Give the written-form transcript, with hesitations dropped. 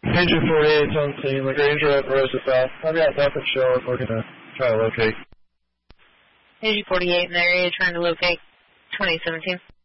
Ranger 48's on scene, Ranger at Roosevelt. I've got nothing showing. We're going to try to locate. Ranger 48 in the area trying to locate 2017.